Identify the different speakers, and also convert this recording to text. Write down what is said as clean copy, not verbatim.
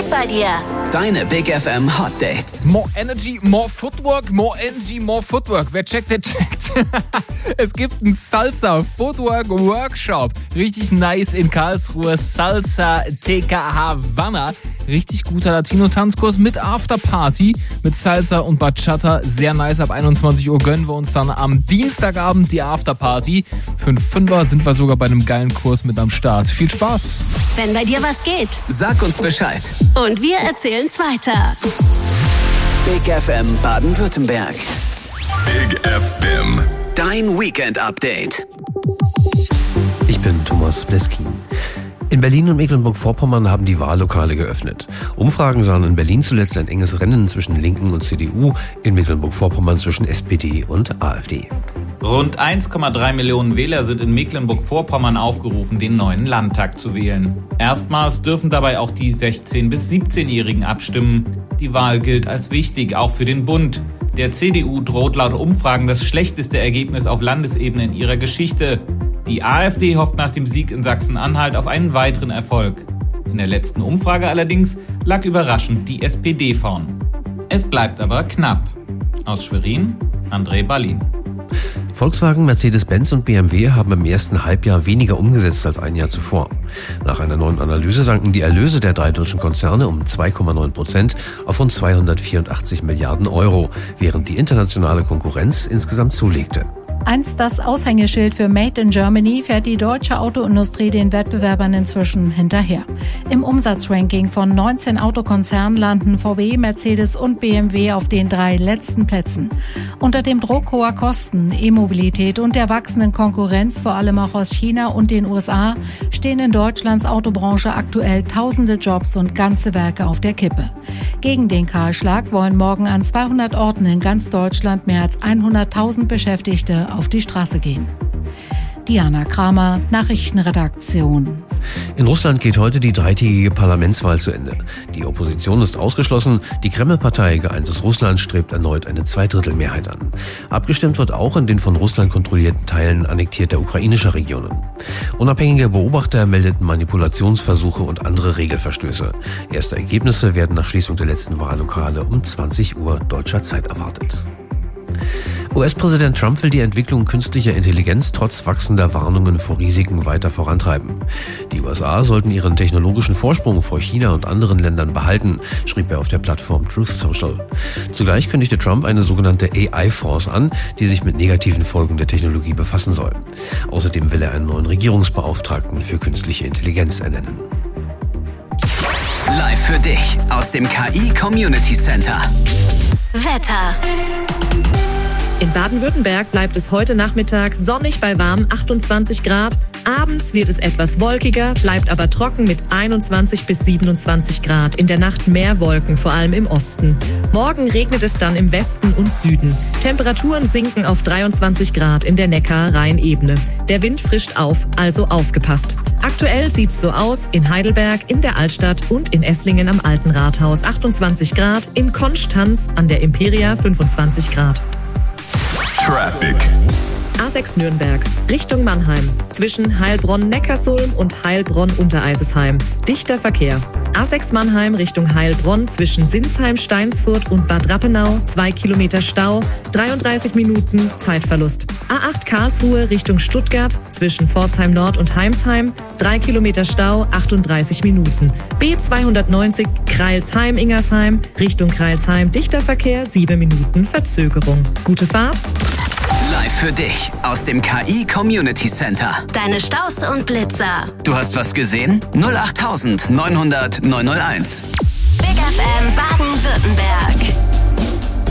Speaker 1: geht bei dir?
Speaker 2: Deine Big FM Hot Dates.
Speaker 3: More Energy, more Footwork, more Energy, more Footwork. Wer checkt, der checkt. Es gibt einen Salsa Footwork Workshop. Richtig nice in Karlsruhe. Salsa TK Havana. Richtig guter Latino-Tanzkurs mit Afterparty, mit Salsa und Bachata. Sehr nice. Ab 21 Uhr gönnen wir uns dann am Dienstagabend die Afterparty. Für einen Fünfer sind wir sogar bei einem geilen Kurs mit am Start. Viel Spaß.
Speaker 1: Wenn bei dir was geht.
Speaker 2: Sag uns Bescheid.
Speaker 1: Und wir erzählen's weiter.
Speaker 2: Big FM Baden-Württemberg.
Speaker 4: Big FM.
Speaker 2: Dein Weekend-Update.
Speaker 5: Ich bin Thomas Bleskin. In Berlin und Mecklenburg-Vorpommern haben die Wahllokale geöffnet. Umfragen sahen in Berlin zuletzt ein enges Rennen zwischen Linken und CDU, in Mecklenburg-Vorpommern zwischen SPD und AfD.
Speaker 6: Rund 1,3 Millionen Wähler sind in Mecklenburg-Vorpommern aufgerufen, den neuen Landtag zu wählen. Erstmals dürfen dabei auch die 16- bis 17-Jährigen abstimmen. Die Wahl gilt als wichtig, auch für den Bund. Der CDU droht laut Umfragen das schlechteste Ergebnis auf Landesebene in ihrer Geschichte. Die AfD hofft nach dem Sieg in Sachsen-Anhalt auf einen weiteren Erfolg. In der letzten Umfrage allerdings lag überraschend die SPD vorn. Es bleibt aber knapp. Aus Schwerin, André Ballin.
Speaker 5: Volkswagen, Mercedes-Benz und BMW haben im ersten Halbjahr weniger umgesetzt als ein Jahr zuvor. Nach einer neuen Analyse sanken die Erlöse der drei deutschen Konzerne um 2,9% auf rund 284 Milliarden Euro, während die internationale Konkurrenz insgesamt zulegte.
Speaker 7: Einst das Aushängeschild für Made in Germany fährt die deutsche Autoindustrie den Wettbewerbern inzwischen hinterher. Im Umsatzranking von 19 Autokonzernen landen VW, Mercedes und BMW auf den 3 letzten Plätzen. Unter dem Druck hoher Kosten, E-Mobilität und der wachsenden Konkurrenz, vor allem auch aus China und den USA, stehen in Deutschlands Autobranche aktuell tausende Jobs und ganze Werke auf der Kippe. Gegen den Kahlschlag wollen morgen an 200 Orten in ganz Deutschland mehr als 100.000 Beschäftigte auf die Straße gehen. Diana Kramer, Nachrichtenredaktion.
Speaker 5: In Russland geht heute die dreitägige Parlamentswahl zu Ende. Die Opposition ist ausgeschlossen. Die Kreml-Partei Geeintes Russland strebt erneut eine Zweidrittelmehrheit an. Abgestimmt wird auch in den von Russland kontrollierten Teilen annektierter ukrainischer Regionen. Unabhängige Beobachter meldeten Manipulationsversuche und andere Regelverstöße. Erste Ergebnisse werden nach Schließung der letzten Wahllokale um 20 Uhr deutscher Zeit erwartet. US-Präsident Trump will die Entwicklung künstlicher Intelligenz trotz wachsender Warnungen vor Risiken weiter vorantreiben. Die USA sollten ihren technologischen Vorsprung vor China und anderen Ländern behalten, schrieb er auf der Plattform Truth Social. Zugleich kündigte Trump eine sogenannte AI-Force an, die sich mit negativen Folgen der Technologie befassen soll. Außerdem will er einen neuen Regierungsbeauftragten für künstliche Intelligenz ernennen.
Speaker 2: Live für dich aus dem KI Community Center.
Speaker 1: Wetter.
Speaker 8: In Baden-Württemberg bleibt es heute Nachmittag sonnig bei warmen 28 Grad. Abends wird es etwas wolkiger, bleibt aber trocken mit 21 bis 27 Grad. In der Nacht mehr Wolken, vor allem im Osten. Morgen regnet es dann im Westen und Süden. Temperaturen sinken auf 23 Grad in der Neckar-Rhein-Ebene. Der Wind frischt auf, also aufgepasst. Aktuell sieht's so aus: in Heidelberg, in der Altstadt und in Esslingen am Alten Rathaus 28 Grad, in Konstanz an der Imperia 25 Grad.
Speaker 4: Traffic.
Speaker 8: A6 Nürnberg, Richtung Mannheim, zwischen Heilbronn-Neckarsulm und Heilbronn-Untereisesheim. Dichter Verkehr. A6 Mannheim Richtung Heilbronn, zwischen Sinsheim, Steinsfurt und Bad Rappenau, 2 Kilometer Stau, 33 Minuten Zeitverlust. A8 Karlsruhe Richtung Stuttgart, zwischen Pforzheim Nord und Heimsheim, 3 Kilometer Stau, 38 Minuten. B290 Kreilsheim-Ingersheim, Richtung Kreilsheim, dichter Verkehr, 7 Minuten Verzögerung. Gute Fahrt.
Speaker 2: Live für dich aus dem KI Community Center.
Speaker 1: Deine Staus und Blitzer.
Speaker 2: Du hast was gesehen? 08900 901.
Speaker 1: Big FM Baden-Württemberg.